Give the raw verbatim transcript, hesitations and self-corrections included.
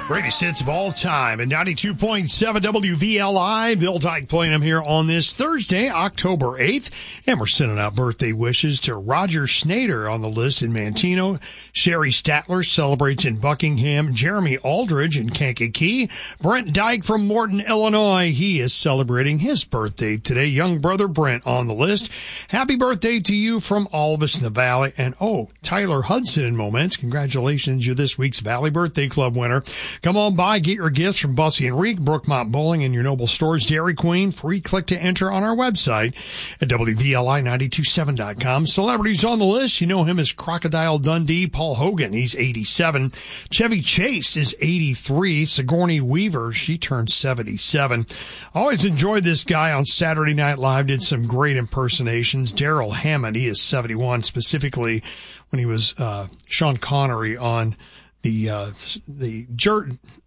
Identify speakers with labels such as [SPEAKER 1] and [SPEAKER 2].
[SPEAKER 1] Greatest hits of all time at ninety-two point seven W V L I. Bill Dyke playing them here on this Thursday, October eighth. And we're sending out birthday wishes to Roger Snader on the list in Manteno. Sherry Statler celebrates in Buckingham. Jeremy Aldridge in Kankakee. Brent Dyke from Morton, Illinois. He is celebrating his birthday today. Young brother Brent on the list. Happy birthday to you from all of us in the Valley. And oh, Tyler Hudson in Moments. Congratulations. You're this week's Valley Birthday Club winner. Come on by, get your gifts from Bussy and Reek, Brookmont Bowling, and your Noble Stores Dairy Queen. Free click to enter on our website at W V L I nine two seven dot com. Celebrities on the list. You know him as Crocodile Dundee. Paul Hogan, he's eighty-seven. Chevy Chase is eighty-three. Sigourney Weaver, she turned seventy-seven. Always enjoyed this guy on Saturday Night Live. Did some great impersonations. Daryl Hammond, he is seventy-one, specifically when he was uh Sean Connery on the uh the Jer-